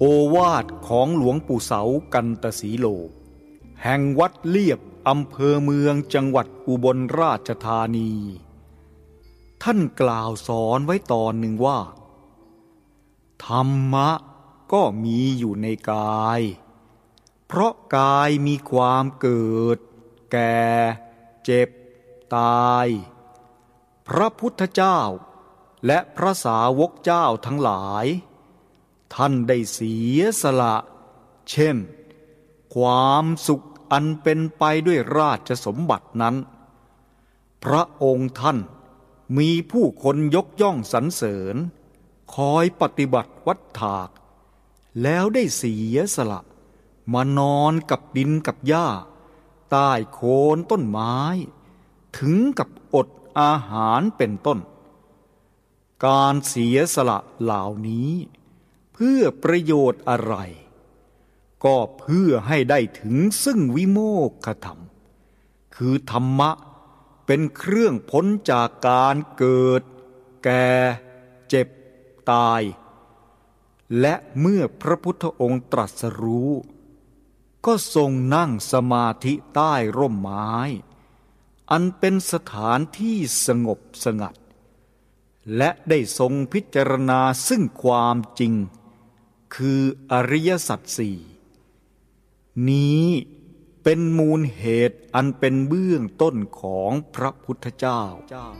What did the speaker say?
โอวาทของหลวงปู่เสากันตสีโลแห่งวัดเลียบอำเภอเมืองจังหวัดอุบลราชธานีท่านกล่าวสอนไว้ตอนหนึ่งว่าธรรมะก็มีอยู่ในกายเพราะกายมีความเกิดแก่เจ็บตายพระพุทธเจ้าและพระสาวกเจ้าทั้งหลายท่านได้เสียสละเช่นความสุขอันเป็นไปด้วยราชสมบัตินั้นพระองค์ท่านมีผู้คนยกย่องสรรเสริญคอยปฏิบัติวัฏฏากแล้วได้เสียสละมานอนกับดินกับหญ้าใต้โคนต้นไม้ถึงกับอดอาหารเป็นต้นการเสียสละเหล่านี้เพื่อประโยชน์อะไรก็เพื่อให้ได้ถึงซึ่งวิโมกขธรรมคือธรรมะเป็นเครื่องพ้นจากการเกิดแก่เจ็บตายและเมื่อพระพุทธองค์ตรัสรู้ก็ทรงนั่งสมาธิใต้ร่มไม้อันเป็นสถานที่สงบสงัดและได้ทรงพิจารณาซึ่งความจริงคืออริยสัจสี่นี้เป็นมูลเหตุอันเป็นเบื้องต้นของพระพุทธเจ้า